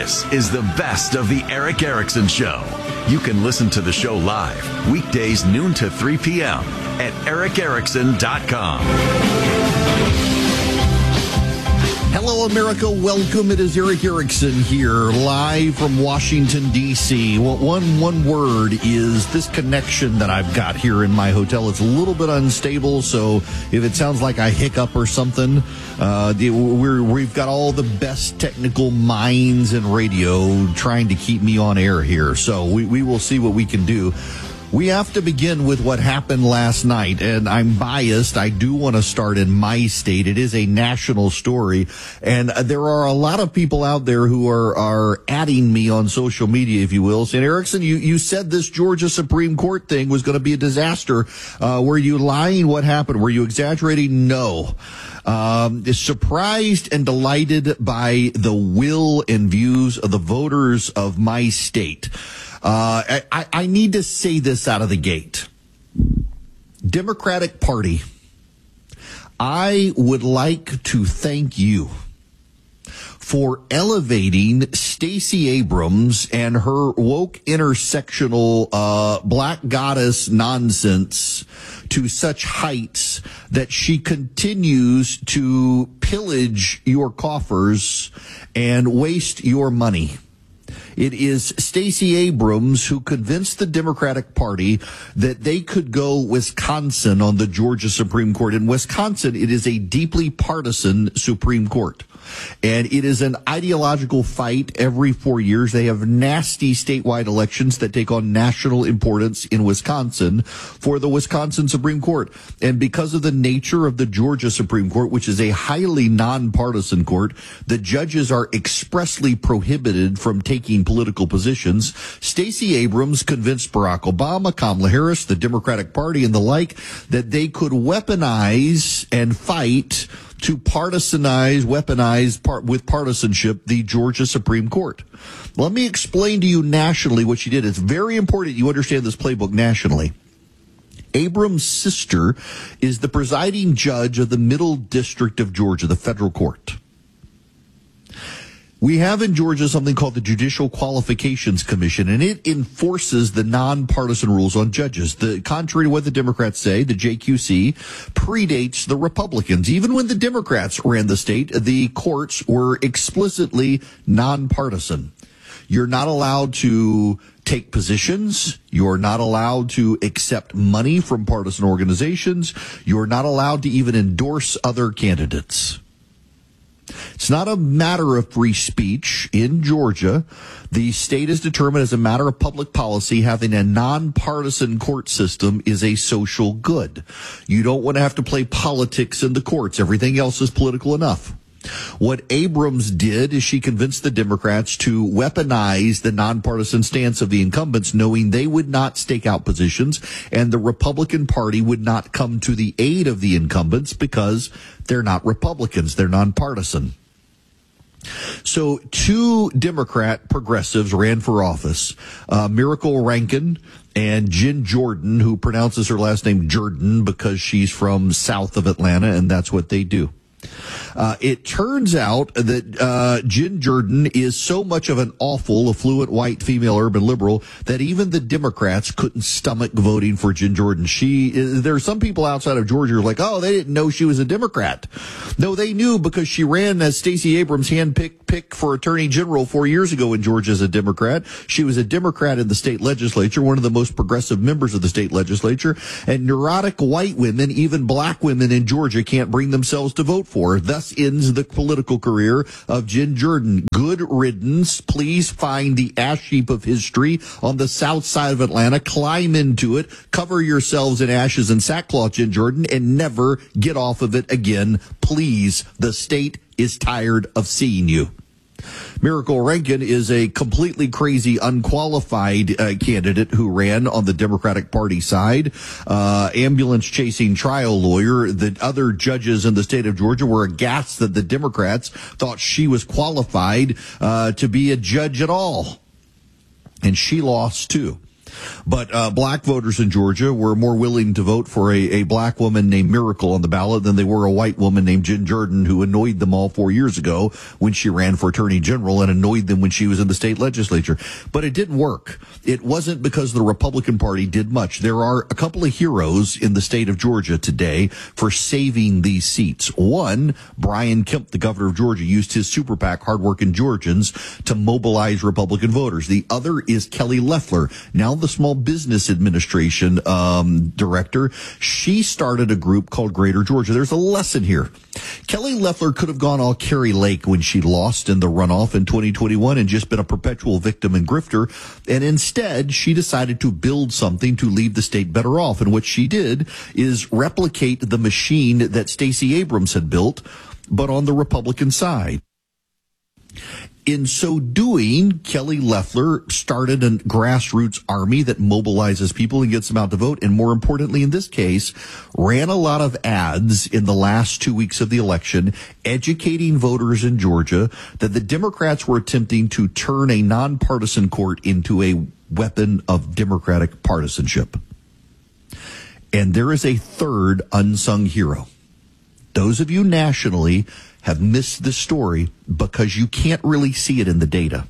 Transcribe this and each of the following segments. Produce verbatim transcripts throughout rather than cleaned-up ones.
This is the best of the Erick Erickson Show. You can listen to the show live weekdays noon to three p.m. at erick erickson dot com. Hello, America. Welcome. It is Erick Erickson here, live from Washington, D C Well, one, one word is this connection that I've got here in my hotel. It's a little bit unstable, so if it sounds like I hiccup or something, uh, we're, we've got all the best technical minds in radio trying to keep me on air here, so we, we will see what we can do. We have to begin with what happened last night, and I'm biased. I do want to start in my state. It is a national story, and there are a lot of people out there who are, are adding me on social media, if you will, saying, Erickson, you, you said this Georgia Supreme Court thing was going to be a disaster. Uh, were you lying? What happened? Were you exaggerating? No. Um, is surprised and delighted by the will and views of the voters of my state. Uh, I, I need to say this out of the gate. Democratic Party, I would like to thank you for elevating Stacey Abrams and her woke intersectional uh, black goddess nonsense to such heights that she continues to pillage your coffers and waste your money. It is Stacey Abrams who convinced the Democratic Party that they could go Wisconsin on the Georgia Supreme Court. In Wisconsin, it is a deeply partisan Supreme Court. And it is an ideological fight every four years. They have nasty statewide elections that take on national importance in Wisconsin for the Wisconsin Supreme Court. And because of the nature of the Georgia Supreme Court, which is a highly nonpartisan court, the judges are expressly prohibited from taking political positions. Stacey Abrams convinced Barack Obama, Kamala Harris, the Democratic Party, and the like that they could weaponize and fight to partisanize, weaponize part, with partisanship the Georgia Supreme Court. Let me explain to you nationally what she did. It's very important you understand this playbook nationally. Abrams' sister is the presiding judge of the Middle District of Georgia, the federal court. We have in Georgia something called the Judicial Qualifications Commission, and it enforces the nonpartisan rules on judges. The contrary to what the Democrats say, the J Q C predates the Republicans. Even when the Democrats ran the state, the courts were explicitly nonpartisan. You're not allowed to take positions. You're not allowed to accept money from partisan organizations. You're not allowed to even endorse other candidates. It's not a matter of free speech. In Georgia, the state is determined as a matter of public policy. Having a nonpartisan court system is a social good. You don't want to have to play politics in the courts. Everything else is political enough. What Abrams did is she convinced the Democrats to weaponize the nonpartisan stance of the incumbents, knowing they would not stake out positions and the Republican Party would not come to the aid of the incumbents because they're not Republicans. They're nonpartisan. So two Democrat progressives ran for office, uh, Miracle Rankin and Jen Jordan, who pronounces her last name Jordan because she's from south of Atlanta, and that's what they do. Uh, it turns out that uh, Jen Jordan is so much of an awful, affluent, white, female, urban liberal that even the Democrats couldn't stomach voting for Jen Jordan. She, there are some people outside of Georgia who are like, oh, they didn't know she was a Democrat. No, they knew because she ran as Stacey Abrams' handpicked pick for Attorney General four years ago in Georgia as a Democrat. She was a Democrat in the state legislature, one of the most progressive members of the state legislature, and neurotic white women, even black women in Georgia, can't bring themselves to vote for. Thus ends the political career of Jen Jordan. Good riddance. Please find the ash heap of history on the south side of Atlanta, climb into it, cover yourselves in ashes and sackcloth, Jen Jordan, and never get off of it again. Please, the state is tired of seeing you. Miracle Rankin is a completely crazy, unqualified uh, candidate who ran on the Democratic Party side, uh, ambulance-chasing trial lawyer. The other judges in the state of Georgia were aghast that the Democrats thought she was qualified uh, to be a judge at all. And she lost, too. But uh, black voters in Georgia were more willing to vote for a, a black woman named Miracle on the ballot than they were a white woman named Jen Jordan, who annoyed them all four years ago when she ran for attorney general and annoyed them when she was in the state legislature. But it didn't work. It wasn't because the Republican Party did much. There are a couple of heroes in the state of Georgia today for saving these seats. One, Brian Kemp, the governor of Georgia, used his super PAC, Hardworking Georgians, to mobilize Republican voters. The other is Kelly Loeffler, now the Small Business Administration um, director. She started a group called Greater Georgia. There's a lesson here. Kelly Loeffler could have gone all Carrie Lake when she lost in the runoff in twenty twenty-one and just been a perpetual victim and grifter. And instead, she decided to build something to leave the state better off. And what she did is replicate the machine that Stacey Abrams had built, but on the Republican side. In so doing, Kelly Loeffler started a grassroots army that mobilizes people and gets them out to vote. And more importantly, in this case, ran a lot of ads in the last two weeks of the election, educating voters in Georgia that the Democrats were attempting to turn a nonpartisan court into a weapon of Democratic partisanship. And there is a third unsung hero. Those of you nationally have missed this story because you can't really see it in the data.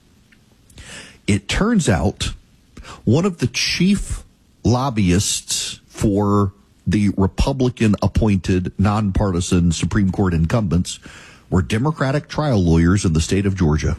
It turns out one of the chief lobbyists for the Republican-appointed nonpartisan Supreme Court incumbents were Democratic trial lawyers in the state of Georgia.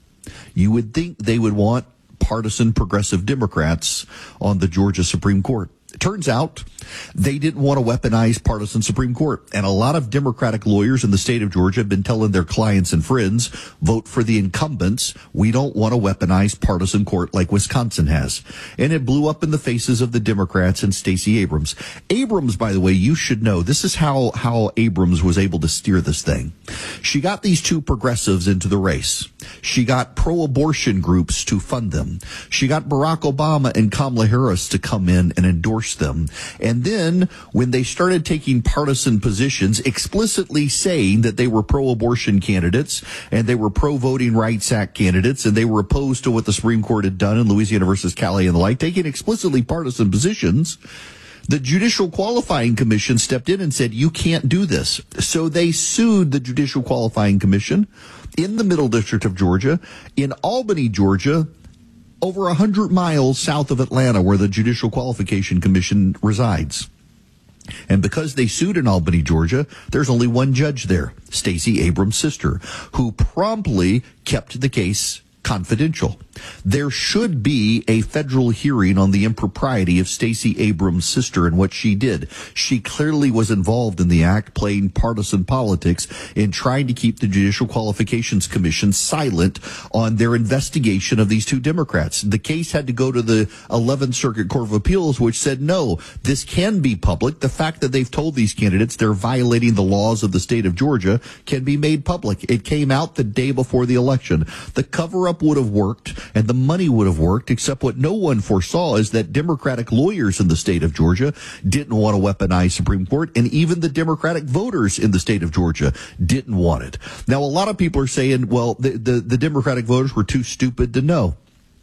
You would think they would want partisan progressive Democrats on the Georgia Supreme Court. It turns out they didn't want to weaponize partisan Supreme Court. And a lot of Democratic lawyers in the state of Georgia have been telling their clients and friends, vote for the incumbents. We don't want a weaponized partisan court like Wisconsin has. And it blew up in the faces of the Democrats and Stacey Abrams. Abrams, by the way, you should know, this is how, how Abrams was able to steer this thing. She got these two progressives into the race. She got pro-abortion groups to fund them. She got Barack Obama and Kamala Harris to come in and endorse them. And then when they started taking partisan positions, explicitly saying that they were pro-abortion candidates and they were pro-Voting Rights Act candidates and they were opposed to what the Supreme Court had done in Louisiana versus Cali and the like, taking explicitly partisan positions, the Judicial Qualifying Commission stepped in and said, you can't do this. So they sued the Judicial Qualifying Commission in the Middle District of Georgia, in Albany, Georgia, over one hundred miles south of Atlanta, where the Judicial Qualification Commission resides. And because they sued in Albany, Georgia, there's only one judge there, Stacey Abrams' sister, who promptly kept the case confidential. There should be a federal hearing on the impropriety of Stacey Abrams' sister and what she did. She clearly was involved in the act, playing partisan politics in trying to keep the Judicial Qualifications Commission silent on their investigation of these two Democrats. The case had to go to the eleventh Circuit Court of Appeals, which said, no, this can be public. The fact that they've told these candidates they're violating the laws of the state of Georgia can be made public. It came out the day before the election. The cover-up would have worked and the money would have worked, except what no one foresaw is that Democratic lawyers in the state of Georgia didn't want to weaponize Supreme Court, and even the Democratic voters in the state of Georgia didn't want it. Now, a lot of people are saying, well, the, the, the Democratic voters were too stupid to know.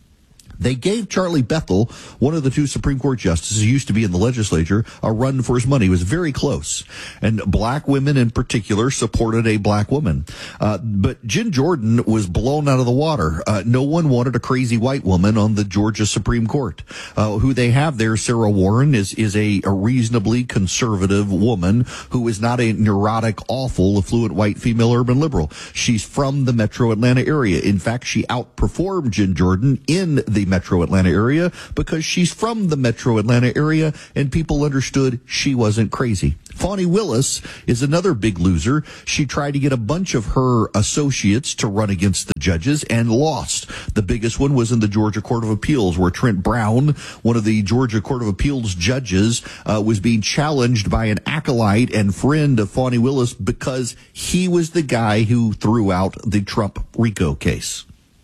They gave Charlie Bethel, one of the two Supreme Court justices who used to be in the legislature, a run for his money. It was very close. And black women in particular supported a black woman. Uh, but Jen Jordan was blown out of the water. Uh, no one wanted a crazy white woman on the Georgia Supreme Court. Uh, who they have there, Sarah Warren, is, is a, a reasonably conservative woman who is not a neurotic, awful, affluent white female urban liberal. She's from the metro Atlanta area. In fact, she outperformed Jen Jordan in the metro Atlanta area because she's from the metro Atlanta area and people understood she wasn't crazy. Fani Willis is another big loser. She tried to get a bunch of her associates to run against the judges and lost. The biggest one was in the Georgia Court of Appeals, where Trent Brown, one of the Georgia Court of Appeals judges, uh, was being challenged by an acolyte and friend of Fani Willis because he was the guy who threw out the Trump RICO case.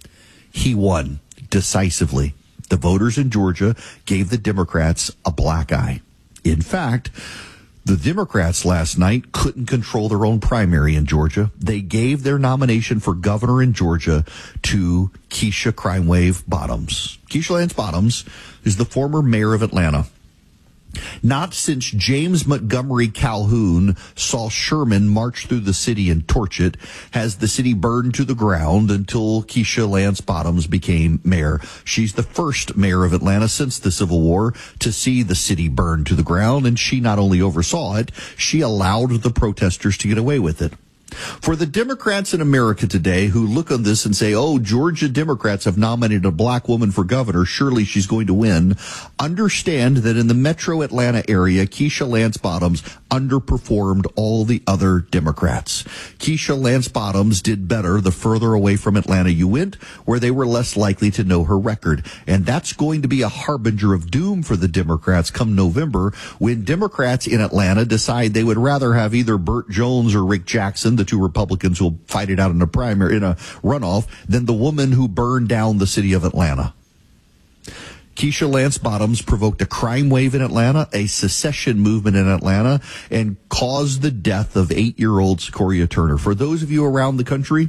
He won decisively. The voters in Georgia gave the Democrats a black eye. In fact, The Democrats last night couldn't control their own primary in Georgia. They gave their nomination for governor in Georgia to Keisha Crime Wave Bottoms. Keisha Lance Bottoms is the former mayor of Atlanta. Not since James Montgomery Calhoun saw Sherman march through the city and torch it has the city burned to the ground until Keisha Lance Bottoms became mayor. She's the first mayor of Atlanta since the Civil War to see the city burn to the ground, and she not only oversaw it, she allowed the protesters to get away with it. For the Democrats in America today who look on this and say, oh, Georgia Democrats have nominated a black woman for governor, surely she's going to win, understand that in the metro Atlanta area, Keisha Lance Bottoms underperformed all the other Democrats. Keisha Lance Bottoms did better the further away from Atlanta you went, where they were less likely to know her record. And that's going to be a harbinger of doom for the Democrats come November, when Democrats in Atlanta decide they would rather have either Burt Jones or Rick Jackson, the two Republicans who will fight it out in a primary, in a runoff, than the woman who burned down the city of Atlanta. Keisha Lance Bottoms provoked a crime wave in Atlanta, a secession movement in Atlanta, and caused the death of eight-year-old Sequoia Turner. For those of you around the country,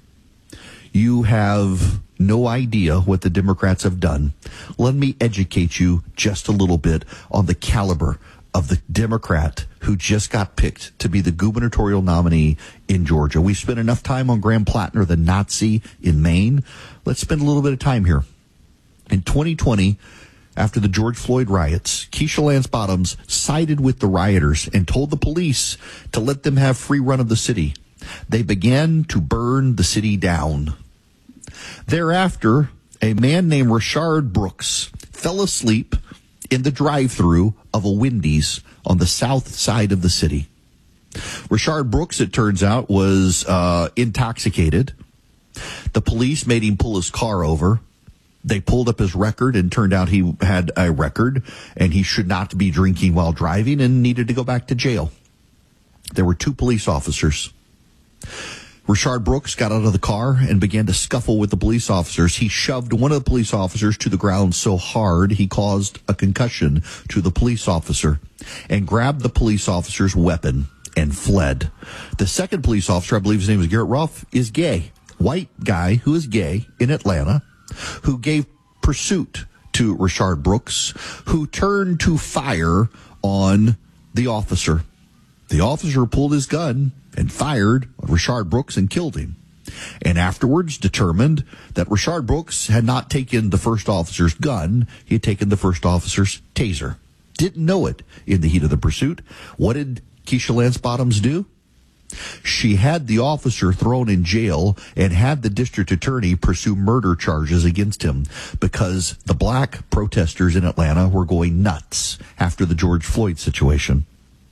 you have no idea what the Democrats have done. Let me educate you just a little bit on the caliber of the Democrat who just got picked to be the gubernatorial nominee in Georgia. We've spent enough time on Graham Plattner, the Nazi in Maine. Let's spend a little bit of time here. In twenty twenty, after the George Floyd riots, Keisha Lance Bottoms sided with the rioters and told the police to let them have free run of the city. They began to burn the city down. Thereafter, a man named Rayshard Brooks fell asleep in the drive-thru of a Wendy's on the south side of the city. Rayshard Brooks, it turns out, was uh, intoxicated. The police made him pull his car over. They pulled up his record and turned out he had a record and he should not be drinking while driving and needed to go back to jail. There were two police officers. Rayshard Brooks got out of the car and began to scuffle with the police officers. He shoved one of the police officers to the ground so hard he caused a concussion to the police officer and grabbed the police officer's weapon and fled. The second police officer, I believe his name is Garrett Ruff, is gay. White guy who is gay in Atlanta, who gave pursuit to Rayshard Brooks, who turned to fire on the officer. The officer pulled his gun and fired on Rayshard Brooks and killed him. And afterwards determined that Rayshard Brooks had not taken the first officer's gun, he had taken the first officer's taser. Didn't know it in the heat of the pursuit. What did Keisha Lance Bottoms do? She had the officer thrown in jail and had the district attorney pursue murder charges against him because the black protesters in Atlanta were going nuts after the George Floyd situation.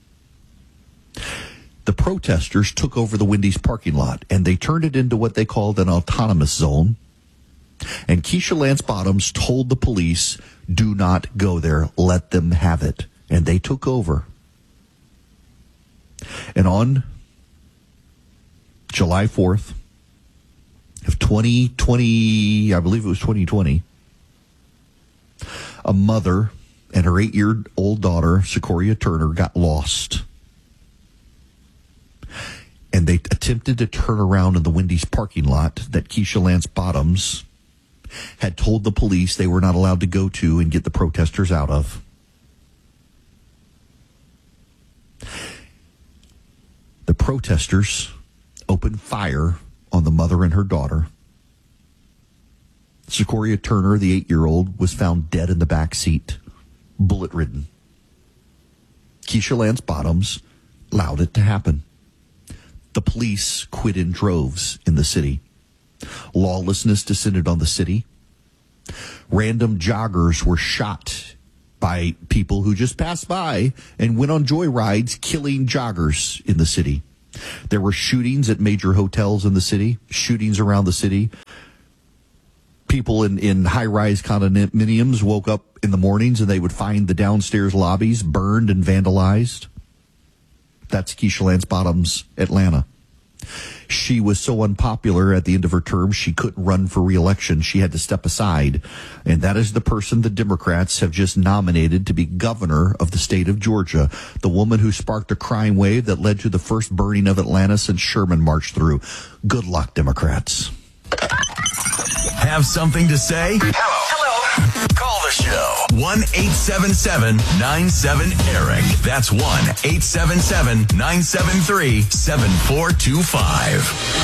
The protesters took over the Wendy's parking lot and they turned it into what they called an autonomous zone. And Keisha Lance Bottoms told the police, do not go there, let them have it. And they took over. And on July fourth of twenty twenty, I believe it was twenty twenty, a mother and her eight-year-old daughter, Sequoia Turner, got lost. And they attempted to turn around in the Wendy's parking lot that Keisha Lance Bottoms had told the police they were not allowed to go to and get the protesters out of. The protesters opened fire on the mother and her daughter. Sequoia Turner, the eight-year-old, was found dead in the back seat, bullet-ridden. Keisha Lance Bottoms allowed it to happen. The police quit in droves in the city. Lawlessness descended on the city. Random joggers were shot by people who just passed by and went on joyrides, killing joggers in the city. There were shootings at major hotels in the city, shootings around the city. People in, in high-rise condominiums woke up in the mornings and they would find the downstairs lobbies burned and vandalized. That's Keisha Lance Bottoms, Atlanta. she was so unpopular at the end of her term, she couldn't run for re-election. She had to step aside. And that is the person the Democrats have just nominated to be governor of the state of Georgia, the woman who sparked a crime wave that led to the first burning of Atlanta since Sherman marched through. Good luck, Democrats. Have something to say? Hello. Hello. Call the show. one eight seven seven nine seven Eric. That's one eight seven seven nine seven three seven four two five.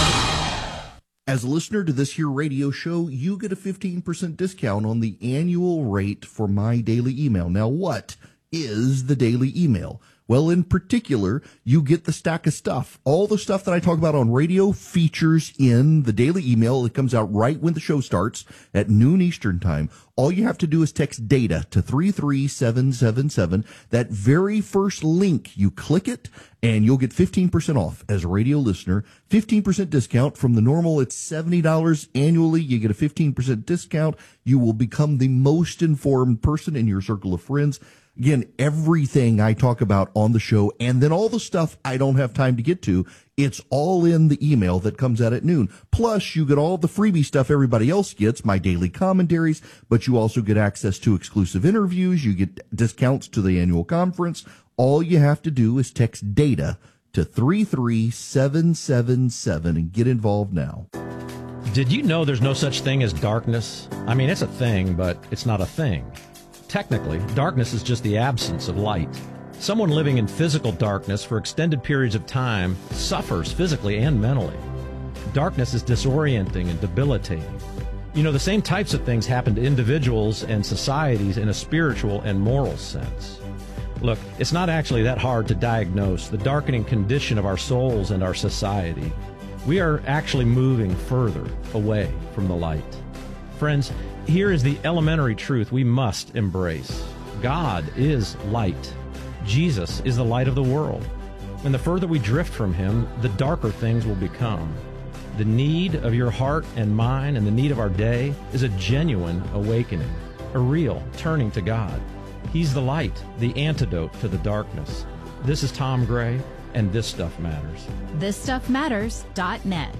As a listener to this here radio show, you get a fifteen percent discount on the annual rate for my daily email. Now, what is the daily email? Well, in particular, you get the stack of stuff. All the stuff that I talk about on radio features in the daily email. It comes out right when the show starts at noon Eastern time. All you have to do is text DATA to three three seven seven seven. That very first link, you click it, and you'll get fifteen percent off as a radio listener. fifteen percent discount from the normal. It's seventy dollars annually. You get a fifteen percent discount. You will become the most informed person in your circle of friends. Again, everything I talk about on the show, and then all the stuff I don't have time to get to, it's all in the email that comes out at noon. Plus, you get all the freebie stuff everybody else gets, my daily commentaries, but you also get access to exclusive interviews. You get discounts to the annual conference. All you have to do is text DATA to three three seven seven seven and get involved now. Did you know there's no such thing as darkness? I mean, it's a thing, but it's not a thing. Technically, darkness is just the absence of light. Someone living in physical darkness for extended periods of time suffers physically and mentally. Darkness is disorienting and debilitating. You know, the same types of things happen to individuals and societies in a spiritual and moral sense. Look, it's not actually that hard to diagnose the darkening condition of our souls and our society. We are actually moving further away from the light. Friends, here is the elementary truth we must embrace. God is light. Jesus is the light of the world. And the further we drift from him, the darker things will become. The need of your heart and mine and the need of our day is a genuine awakening, a real turning to God. He's the light, the antidote to the darkness. This is Tom Gray, and This Stuff Matters. this stuff matters dot net.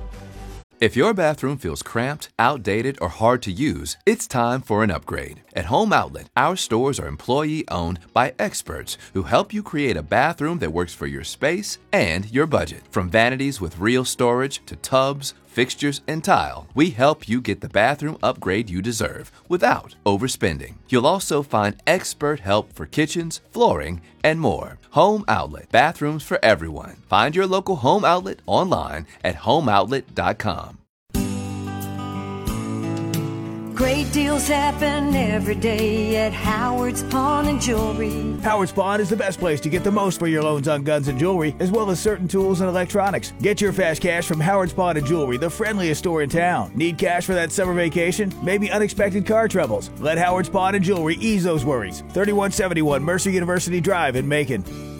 If your bathroom feels cramped, outdated, or hard to use, it's time for an upgrade. At Home Outlet, our stores are employee-owned by experts who help you create a bathroom that works for your space and your budget. From vanities with real storage to tubs, fixtures, and tile, we help you get the bathroom upgrade you deserve without overspending. You'll also find expert help for kitchens, flooring, and more. Home Outlet, bathrooms for everyone. Find your local Home Outlet online at home outlet dot com. Great deals happen every day at Howard's Pawn and Jewelry. Howard's Pawn is the best place to get the most for your loans on guns and jewelry, as well as certain tools and electronics. Get your fast cash from Howard's Pawn and Jewelry, the friendliest store in town. Need cash for that summer vacation? Maybe unexpected car troubles? Let Howard's Pawn and Jewelry ease those worries. thirty-one seventy-one Mercer University Drive in Macon.